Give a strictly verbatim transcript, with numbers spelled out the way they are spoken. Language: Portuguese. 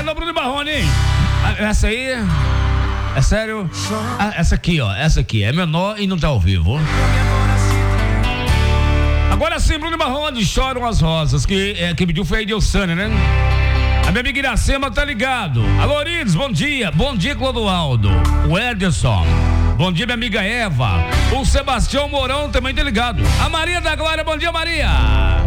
Alô, Bruno Marrone, hein? Essa aí, é sério? Ah, essa aqui, ó, essa aqui é menor e não tá ao vivo. Agora sim, Bruno Marrone, Choram as Rosas, que, é, que pediu foi a Edilsânia, né? A minha amiga Iracema tá ligado. Alô, Orides, bom dia. Bom dia, Clodoaldo. O Ederson. Bom dia, minha amiga Eva. O Sebastião Mourão também tá ligado. A Maria da Glória, bom dia, Maria.